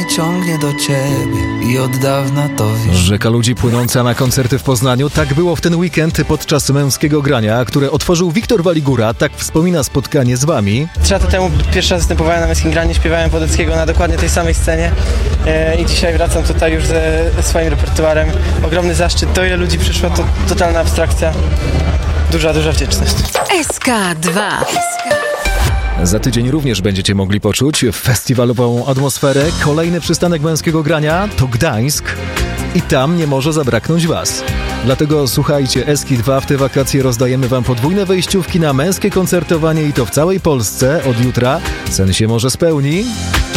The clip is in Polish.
mnie ciągnie do ciebie i od dawna to wiesz. Rzeka ludzi płynąca na koncerty w Poznaniu. Tak było w ten weekend podczas męskiego grania, które otworzył Wiktor Waligura. Tak wspomina spotkanie z wami. 3 lata temu pierwszy raz występowałem na męskim graniu, śpiewałem Podeckiego na dokładnie tej samej scenie i dzisiaj wracam tutaj już ze swoim repertuarem. Ogromny zaszczyt. To, ile ludzi przyszło, to totalna abstrakcja. Duża wdzięczność. SK2. Za tydzień również będziecie mogli poczuć festiwalową atmosferę. Kolejny przystanek męskiego grania to Gdańsk i tam nie może zabraknąć was. Dlatego słuchajcie, SK2 w te wakacje rozdajemy wam podwójne wejściówki na męskie koncertowanie i to w całej Polsce od jutra. Sen się może spełni.